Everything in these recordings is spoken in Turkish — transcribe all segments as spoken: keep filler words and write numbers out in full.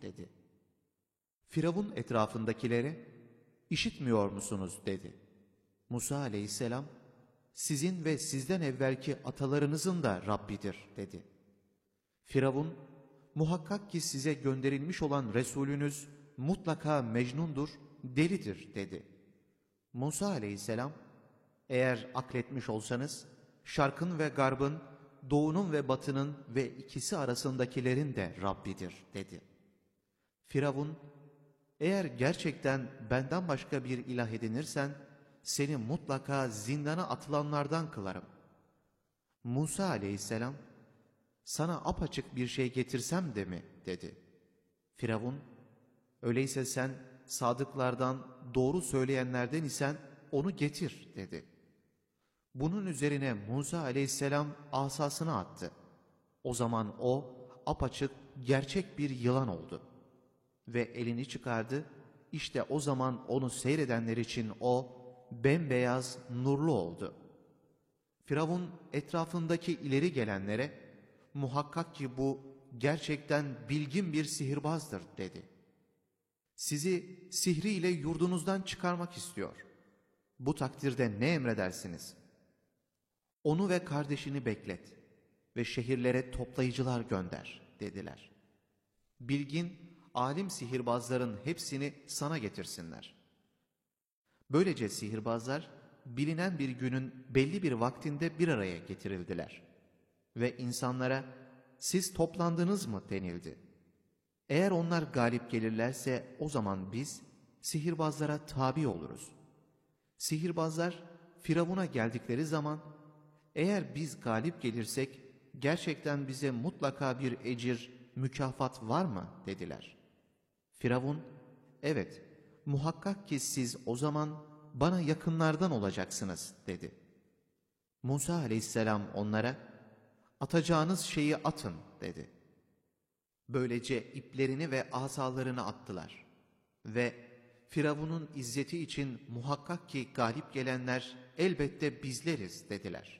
dedi. Firavun etrafındakilere, işitmiyor musunuz dedi. Musa aleyhisselam, sizin ve sizden evvelki atalarınızın da Rabbidir dedi. Firavun, muhakkak ki size gönderilmiş olan Resulünüz mutlaka mecnundur, delidir dedi. Musa aleyhisselam, eğer akletmiş olsanız, şarkın ve garbın, doğunun ve batının ve ikisi arasındakilerin de Rabbidir dedi. Firavun, eğer gerçekten benden başka bir ilah edinirsen, seni mutlaka zindana atılanlardan kılarım. Musa aleyhisselam, sana apaçık bir şey getirsem de mi dedi. Firavun, öyleyse sen sadıklardan, doğru söyleyenlerden isen onu getir dedi. Bunun üzerine Musa aleyhisselam asasını attı. O zaman o apaçık gerçek bir yılan oldu. Ve elini çıkardı, işte o zaman onu seyredenler için o bembeyaz, nurlu oldu. Firavun etrafındaki ileri gelenlere, muhakkak ki bu gerçekten bilgin bir sihirbazdır dedi. Sizi sihriyle yurdunuzdan çıkarmak istiyor. Bu takdirde ne emredersiniz? Onu ve kardeşini beklet ve şehirlere toplayıcılar gönder dediler. Bilgin, alim sihirbazların hepsini sana getirsinler. Böylece sihirbazlar bilinen bir günün belli bir vaktinde bir araya getirildiler. Ve insanlara siz toplandınız mı denildi. Eğer onlar galip gelirlerse o zaman biz sihirbazlara tabi oluruz. Sihirbazlar Firavun'a geldikleri zaman eğer biz galip gelirsek gerçekten bize mutlaka bir ecir, mükafat var mı dediler. Firavun, evet muhakkak ki siz o zaman bana yakınlardan olacaksınız dedi. Musa aleyhisselam onlara, atacağınız şeyi atın dedi. Böylece iplerini ve asalarını attılar. Ve Firavun'un izzeti için muhakkak ki galip gelenler elbette bizleriz dediler.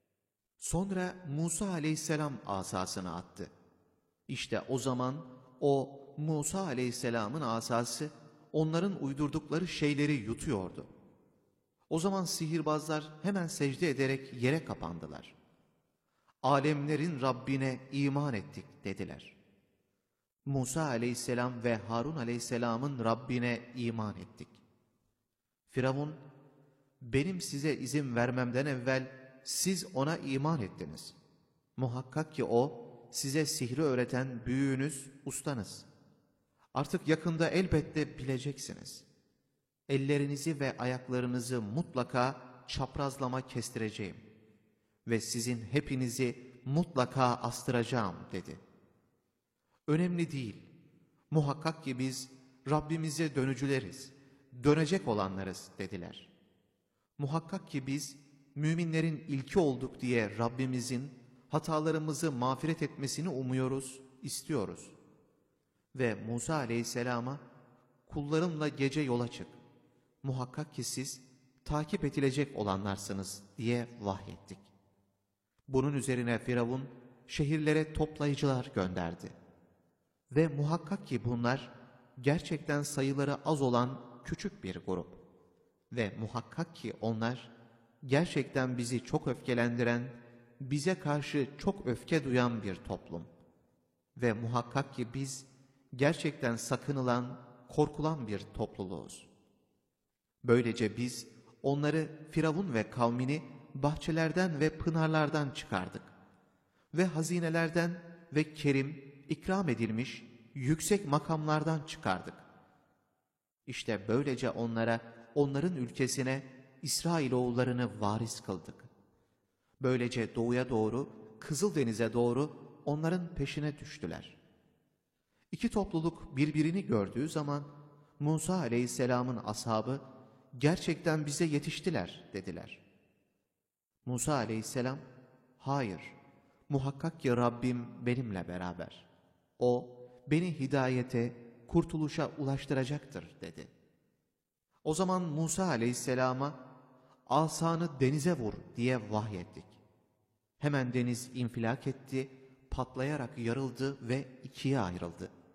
Sonra Musa aleyhisselam asasını attı. İşte o zaman o Musa aleyhisselamın asası onların uydurdukları şeyleri yutuyordu. O zaman sihirbazlar hemen secde ederek yere kapandılar. Alemlerin Rabbine iman ettik dediler. Musa aleyhisselam ve Harun aleyhisselamın Rabbine iman ettik. Firavun, benim size izin vermemden evvel siz ona iman ettiniz. Muhakkak ki o size sihri öğreten büyüğünüz, ustanız. Artık yakında elbette bileceksiniz. Ellerinizi ve ayaklarınızı mutlaka çaprazlama kestireceğim ve sizin hepinizi mutlaka astıracağım dedi. Önemli değil. Muhakkak ki biz Rabbimize dönücüleriz, dönecek olanlarız dediler. Muhakkak ki biz müminlerin ilki olduk diye Rabbimizin hatalarımızı mağfiret etmesini umuyoruz, istiyoruz. Ve Musa aleyhisselama, kullarımla gece yola çık. Muhakkak ki siz takip edilecek olanlarsınız diye vahyettik. Bunun üzerine Firavun şehirlere toplayıcılar gönderdi. Ve muhakkak ki bunlar gerçekten sayıları az olan küçük bir grup. Ve muhakkak ki onlar gerçekten bizi çok öfkelendiren, bize karşı çok öfke duyan bir toplum. Ve muhakkak ki biz gerçekten sakınılan, korkulan bir topluluğuz. Böylece biz onları Firavun ve kavmini bahçelerden ve pınarlardan çıkardık. Ve hazinelerden ve kerim, ikram edilmiş yüksek makamlardan çıkardık. İşte böylece onlara, onların ülkesine İsrailoğullarını varis kıldık. Böylece doğuya doğru, Kızıldeniz'e doğru onların peşine düştüler. İki topluluk birbirini gördüğü zaman Musa aleyhisselamın ashabı gerçekten bize yetiştiler dediler. Musa aleyhisselam, hayır, muhakkak ki Rabbim benimle beraber. O beni hidayete, kurtuluşa ulaştıracaktır dedi. O zaman Musa aleyhisselama asanı denize vur diye vahyettik. Hemen deniz infilak etti, patlayarak yarıldı ve ikiye ayrıldı.